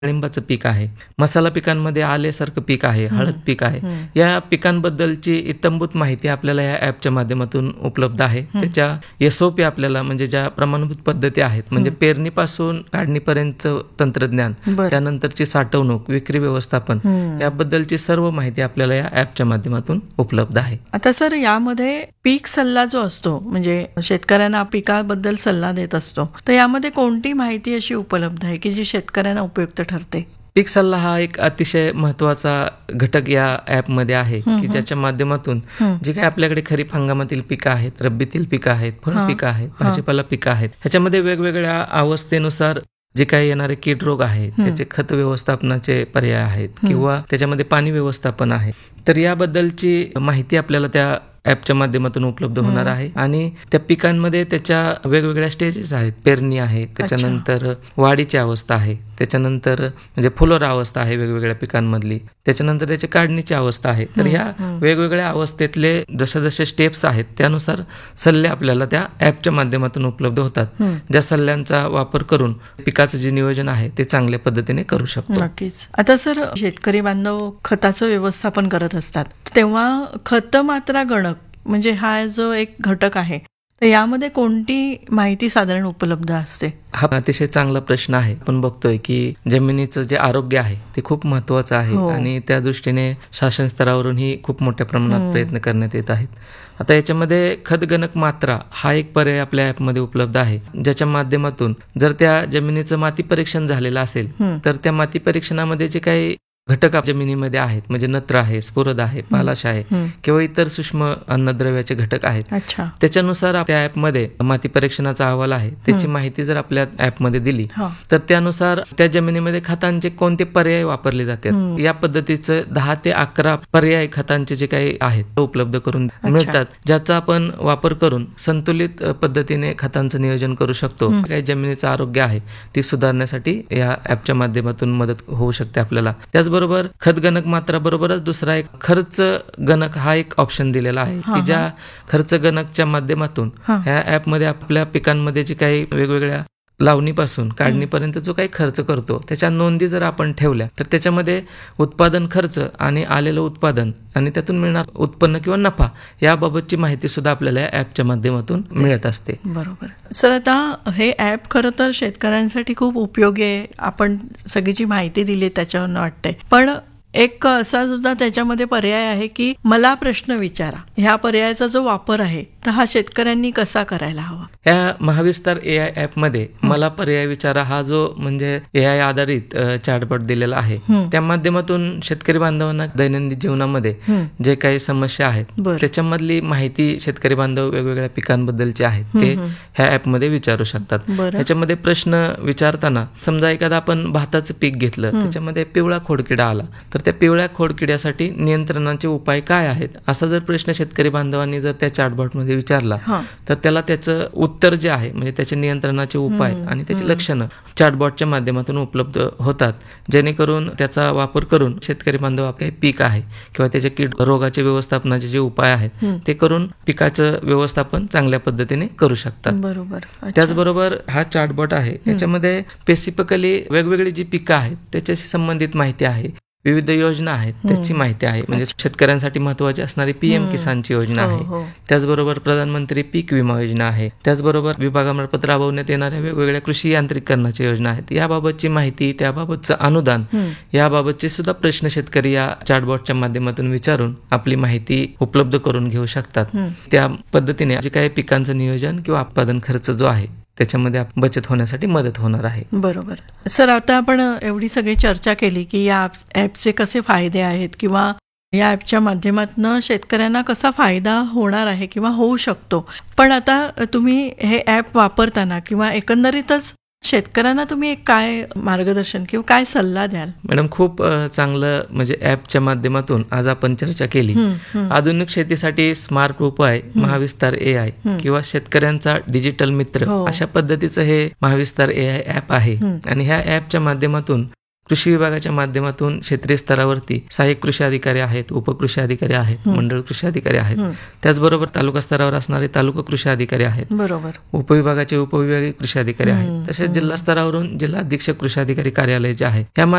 डाळिंबाचं पीक आहे, मसाला पिकांमध्ये आलेसारखं पीक आहे, हळद पीक आहे. या पिकांबद्दलची इत्थंभूत माहिती आपल्याला या ॲपच्या माध्यमातून उपलब्ध आहे. त्याच्या SOP आपल्याला म्हणजे ज्या प्रमाणभूत पद्धती आहेत, म्हणजे पेरणीपासून काढणीपर्यंत तंत्रज्ञान, त्यानंतरची साठवणूक, विक्री व्यवस्थापन याबद्दलची सर्व माहिती आपल्याला या ॲपच्या माध्यमातून उपलब्ध आहे. आता सर, यामध्ये पीक सल्ला जो असतो, म्हणजे शेतकऱ्यांना पिकाबद्दल सल्ला देत असतो, तर यामध्ये कोणती माहिती अशी उपलब्ध आहे की जी शेतकऱ्यांना उपयुक्त ठरते? पीक सल्ला हा एक अतिशय महत्त्वाचा घटक या ॲपमध्ये आहे की ज्याच्या माध्यमातून जी काही आपल्याकडे खरीप हंगामातील पिकं आहेत, रब्बीतील पिकं आहेत, फळ पिकं आहेत, भाजीपाला पिकं आहेत, ह्याच्यामध्ये वेगवेगळ्या अवस्थेनुसार जे काही येणारे कीड रोग आहेत, त्याचे खत व्यवस्थापनाचे पर्याय आहेत किंवा त्याच्यामध्ये पाणी व्यवस्थापन आहे. तर याबद्दलची माहिती आपल्याला त्या ॲपच्या माध्यमातून उपलब्ध होणार आहे. आणि त्या पिकांमध्ये त्याच्या वेगवेगळ्या स्टेजेस आहेत. पेरणी आहे, त्याच्यानंतर वाढीची अवस्था आहे, त्याच्यानंतर म्हणजे फुलोरा अवस्था आहे वेगवेगळ्या पिकांमधली, त्याच्यानंतर त्याची काढणीची अवस्था आहे. तर ह्या वेगवेगळ्या अवस्थेतले जसे स्टेप्स आहेत त्यानुसार सल्ले आपल्याला त्या ॲपच्या माध्यमातून उपलब्ध होतात, ज्या सल्ल्यांचा वापर करून पिकाचं जे नियोजन आहे ते चांगल्या पद्धतीने करू शकतो. नक्कीच. आता सर, शेतकरी बांधव खताचं व्यवस्थापन करत असतात, तेव्हा खत मात्रा गणक म्हणजे हा जो एक घटक आहे, तर यामध्ये कोणती माहिती साधारण उपलब्ध असते? हा अतिशय चांगला प्रश्न आहे. आपण बघतोय की जमिनीचं जे आरोग्य आहे ते खूप महत्वाचं आहे आणि त्या दृष्टीने शासन स्तरावरूनही खूप मोठ्या प्रमाणात प्रयत्न करण्यात येत आहेत. आता याच्यामध्ये खतगणक मात्रा हा एक पर्याय आपल्या ॲपमध्ये उपलब्ध आहे, ज्याच्या माध्यमातून जर त्या जमिनीचं माती परीक्षण झालेलं असेल तर त्या माती परीक्षणामध्ये जे काही घटक जमिनीमध्ये आहेत, म्हणजे नत्र आहे, स्फुरद आहे, पालाश आहे किंवा इतर सूक्ष्म अन्नद्रव्याचे घटक आहेत, त्याच्यानुसार त्या ॲपमध्ये माती परीक्षणाचा अहवाल आहे त्याची माहिती जर आपल्या ॲपमध्ये दिली तर त्यानुसार त्या जमिनीमध्ये खतांचे कोणते पर्याय वापरले जातात या पद्धतीचं 10 ते 11 पर्याय खतांचे जे काही आहेत उपलब्ध करून मिळतात, ज्याचा आपण वापर करून संतुलित पद्धतीने खतांचं नियोजन करू शकतो. काही जमिनीचं आरोग्य आहे ती सुधारण्यासाठी या ॲपच्या माध्यमातून मदत होऊ शकते आपल्याला. त्याचबरोबर खतगणक मात्रा बरोबरच दुसरा एक खर्च गणक हा एक ऑप्शन दिलेला आहे की ज्या खर्च गणकच्या माध्यमातून ह्या ॲपमध्ये आपल्या पिकांमध्ये जे काही वेगवेगळ्या लावणीपासून काढणीपर्यंत जो काही खर्च करतो त्याच्या नोंदी जर आपण ठेवल्या तर त्याच्यामध्ये उत्पादन खर्च आणि आलेलं उत्पादन आणि त्यातून मिळणार उत्पन्न किंवा नफा याबाबतची माहिती सुद्धा आपल्याला या ॲपच्या माध्यमातून मिळत असते. बरोबर. सर, आता हे ॲप खरं तर शेतकऱ्यांसाठी खूप उपयोगी आहे. आपण सगळी जी माहिती दिली त्याच्यावरून वाटतंय, पण एक असा सुद्धा त्याच्यामध्ये पर्याय आहे की मला प्रश्न विचारा, ह्या पर्यायाचा जो वापर आहे तर हा शेतकऱ्यांनी कसा करायला हवा? या महाविस्तार AI ॲपमध्ये मला पर्याय विचारा हा जो म्हणजे AI आधारित चॅटबॉट दिलेला आहे, त्या माध्यमातून शेतकरी बांधवांना दैनंदिन जीवनामध्ये जे काही समस्या आहेत त्याच्यामधली माहिती शेतकरी बांधव वेगवेगळ्या पिकांबद्दलची आहेत ते ह्या ॲपमध्ये विचारू शकतात. ह्याच्यामध्ये प्रश्न विचारताना समजा एखादा आपण भाताचं पीक घेतलं, त्याच्यामध्ये पिवळा खोडकिडा आला तर त्या पिवळ्या खोडकिड्यासाठी नियंत्रणाचे उपाय काय आहेत असा जर प्रश्न शेतकरी बांधवांनी जर त्या चॅटबॉटमध्ये विचारला तर त्याला त्याचं उत्तर जे आहे म्हणजे त्याचे नियंत्रणाचे उपाय आणि त्याची लक्षणं चॅटबॉटच्या माध्यमातून उपलब्ध होतात, जेणेकरून त्याचा वापर करून शेतकरी बांधव काही पीक आहे किंवा त्याच्या कीड रोगाच्या व्यवस्थापनाचे जे उपाय आहेत ते करून पिकाचं व्यवस्थापन चांगल्या पद्धतीने करू शकतात. बरोबर. त्याचबरोबर हा चॅटबॉट आहे याच्यामध्ये स्पेसिफिकली वेगवेगळी जी पिकं आहेत त्याच्याशी संबंधित माहिती आहे, विविध योजना आहेत त्याची माहिती आहे, म्हणजे शेतकऱ्यांसाठी महत्वाची असणारी PM किसानची योजना आहे, त्याचबरोबर प्रधानमंत्री पीक विमा योजना आहे, त्याचबरोबर विभागामार्फत राबवण्यात येणाऱ्या वेगवेगळ्या कृषी यांत्रिकरणाच्या योजना आहेत, याबाबतची माहिती, त्याबाबतचं अनुदान याबाबतचे सुद्धा प्रश्न शेतकरी या चॅटबॉटच्या माध्यमातून विचारून आपली माहिती उपलब्ध करून घेऊ शकतात. त्या पद्धतीने जे काही पिकांचं नियोजन किंवा उत्पादन खर्च जो आहे त्याच्यामध्ये बचत होण्यासाठी मदत होणार आहे. बरोबर. सर, आता आपण एवढी सगळी चर्चा केली की या ॲपचे कसे फायदे आहेत किंवा या ॲपच्या माध्यमातून शेतकऱ्यांना कसा फायदा होणार आहे किंवा होऊ शकतो, पण आता तुम्ही हे ॲप वापरताना किंवा एकंदरीतच शेतकऱ्यांना तुम्ही एक काय मार्गदर्शन किंवा काय सल्ला द्याल? मॅडम, खूप चांगलं म्हणजे ॲपच्या माध्यमातून आज आपण चर्चा केली. आधुनिक शेतीसाठी स्मार्ट उपाय महाविस्तार AI किंवा शेतकऱ्यांचा डिजिटल मित्र अशा पद्धतीचं हे महाविस्तार AI ॲप आहे आणि ह्या ॲपच्या माध्यमातून कृषी विभागाच्या माध्यमातून क्षेत्रीय स्तरावरती सहाय्यक कृषी अधिकारी आहेत, उपकृषी अधिकारी आहेत, मंडळ कृषी अधिकारी आहेत, त्याचबरोबर तालुका स्तरावर असणारे तालुका कृषी अधिकारी आहेत, बरोबर, उपविभागाचे उपविभागीय कृषी अधिकारी आहेत, तसेच जिल्हा स्तरावरून जिल्हा अधीक्षक कृषी अधिकारी कार्यालय जे आहे, या